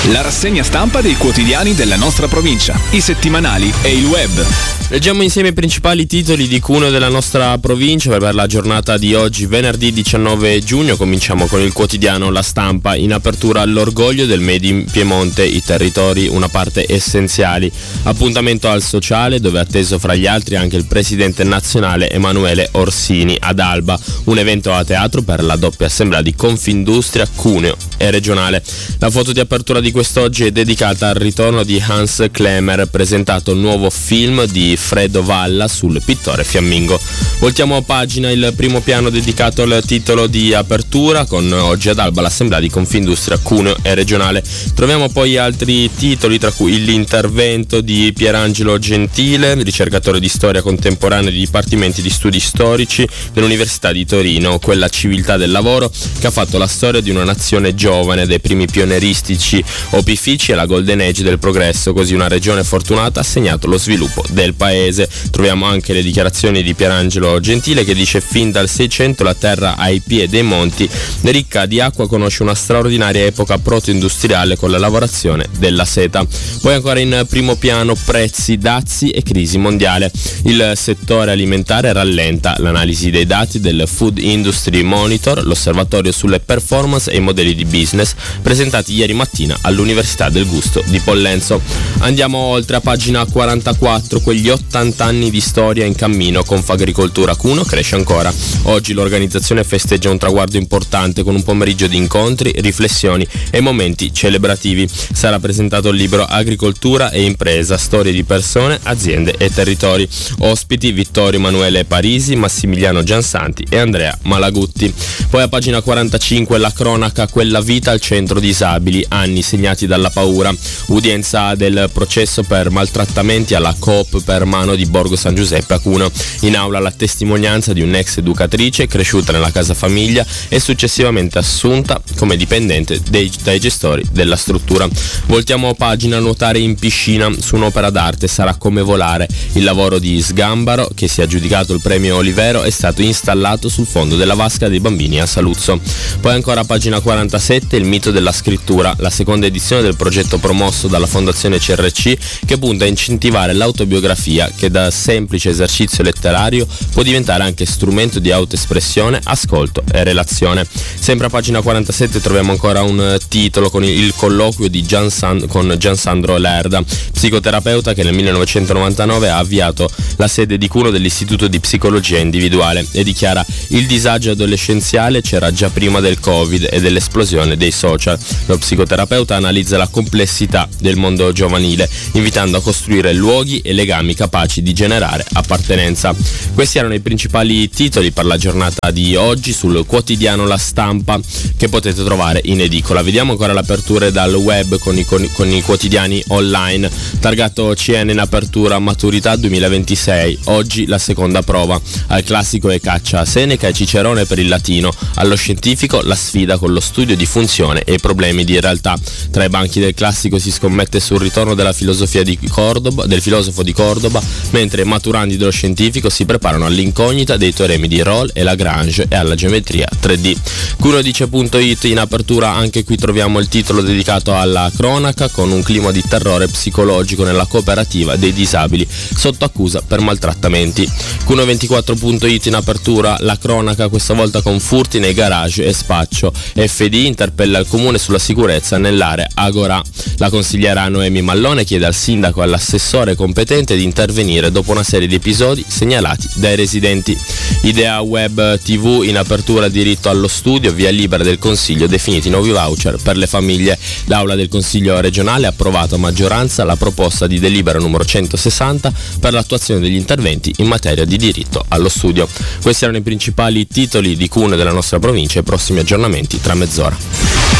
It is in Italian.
La rassegna stampa dei quotidiani della nostra provincia, i settimanali e il web. Leggiamo insieme i principali titoli di Cuneo della nostra provincia per la giornata di oggi, venerdì 19 giugno. Cominciamo con il quotidiano La Stampa. In apertura l'orgoglio del Made in Piemonte, i territori una parte essenziali. Appuntamento al Sociale, dove è atteso fra gli altri anche il presidente nazionale Emanuele Orsini ad Alba. Un evento a teatro per la doppia assemblea di Confindustria, Cuneo e regionale. La foto di apertura di quest'oggi è dedicata al ritorno di Hans Klemmer, presentato un nuovo film di Fredo Valla sul pittore fiammingo. Voltiamo a pagina, il primo piano dedicato al titolo di apertura, con oggi ad Alba l'assemblea di Confindustria, Cuneo e regionale. Troviamo poi altri titoli, tra cui l'intervento di Pierangelo Gentile, ricercatore di storia contemporanea dei dipartimenti di studi storici dell'Università di Torino, quella civiltà del lavoro che ha fatto la storia di una nazione giovane, dai primi pionieristici opifici alla golden age del progresso, così una regione fortunata ha segnato lo sviluppo del paese. Troviamo anche le dichiarazioni di Pierangelo Gentile, che dice: fin dal 600 la terra ai piedi dei monti, ricca di acqua, conosce una straordinaria epoca proto-industriale con la lavorazione della seta. Poi ancora in primo piano prezzi, dazi e crisi mondiale. Il settore alimentare rallenta. L'analisi dei dati del Food Industry Monitor, l'osservatorio sulle performance e i modelli di business presentati ieri mattina all'Università del Gusto di Pollenzo. Andiamo oltre, a pagina 44, quegli 80 anni di storia in cammino. Confagricoltura Cuneo cresce ancora. Oggi l'organizzazione festeggia un traguardo importante con un pomeriggio di incontri, riflessioni e momenti celebrativi. Sarà presentato il libro Agricoltura e impresa, storie di persone, aziende e territori. Ospiti Vittorio Emanuele Parisi, Massimiliano Giansanti e Andrea Malagutti. Poi a pagina 45 la cronaca, quella vita al centro disabili, anni segnati dalla paura. Udienza del processo per maltrattamenti alla Coop per mano di Borgo San Giuseppe a Cuneo. In aula la testimonianza di un'ex educatrice cresciuta nella casa famiglia e successivamente assunta come dipendente dai gestori della struttura. Voltiamo pagina, nuotare in piscina su un'opera d'arte sarà come volare. Il lavoro di Sgambaro, che si è aggiudicato il premio Olivero, è stato installato sul fondo della vasca dei bambini a Saluzzo. Poi ancora a pagina 47 il mito della scrittura, la seconda edizione del progetto promosso dalla Fondazione CRC, che punta a incentivare l'autobiografia, che da semplice esercizio letterario può diventare anche strumento di autoespressione, ascolto e relazione. Sempre a pagina 47 troviamo ancora un titolo con il colloquio di con Giansandro Lerda, psicoterapeuta che nel 1999 ha avviato la sede di Cuneo dell'Istituto di Psicologia Individuale, e dichiara: il disagio adolescenziale c'era già prima del Covid e dell'esplosione dei social. Lo psicoterapeuta analizza la complessità del mondo giovanile, invitando a costruire luoghi e legami capaci di generare appartenenza. Questi erano i principali titoli per la giornata di oggi sul quotidiano La Stampa, che potete trovare in edicola. Vediamo ancora le aperture dal web con i quotidiani online. Targato CN in apertura, maturità 2026, oggi la seconda prova. Al classico e caccia Seneca e Cicerone per il latino, allo scientifico la sfida con lo studio di funzione e i problemi di realtà. Tra i banchi del classico si scommette sul ritorno della filosofia del filosofo di Cordoba, mentre i maturandi dello scientifico si preparano all'incognita dei teoremi di Rolle e Lagrange e alla geometria 3D. Cunodice.it in apertura, anche qui troviamo il titolo dedicato alla cronaca, con un clima di terrore psicologico nella cooperativa dei disabili sotto accusa per maltrattamenti. Cuno24.it in apertura, la cronaca questa volta con furti nei garage e spaccio. FD interpella il comune sulla sicurezza nell'area Agorà. La consigliera Noemi Mallone chiede al sindaco e all'assessore competente di intervenire dopo una serie di episodi segnalati dai residenti. Idea Web TV in apertura, diritto allo studio, via libera del Consiglio, definiti nuovi voucher per le famiglie. L'Aula del Consiglio regionale ha approvato a maggioranza la proposta di delibera numero 160 per l'attuazione degli interventi in materia di diritto allo studio. Questi erano i principali titoli di Cuneo della nostra provincia, e i prossimi aggiornamenti tra mezz'ora.